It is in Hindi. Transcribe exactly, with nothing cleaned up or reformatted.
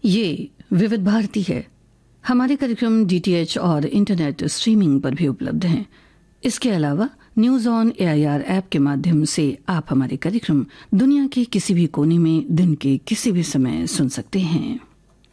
ये विविध भारती है। हमारे कार्यक्रम डीटीएच और इंटरनेट स्ट्रीमिंग पर भी उपलब्ध हैं। इसके अलावा न्यूज ऑन एआईआर ऐप के माध्यम से आप हमारे कार्यक्रम दुनिया के किसी भी कोने में दिन के किसी भी समय सुन सकते हैं।